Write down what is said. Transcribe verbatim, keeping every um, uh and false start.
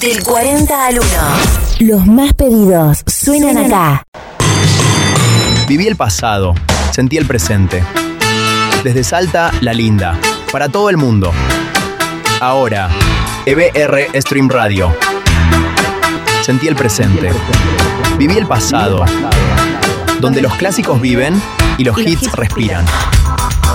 Del cuarenta al uno. Los más pedidos suenan, suenan acá. Viví el pasado, sentí el presente. Desde Salta, La Linda. Para todo el mundo. Ahora, E B R Stream Radio. Sentí el presente. Viví el pasado. Donde los clásicos viven y los hits respiran.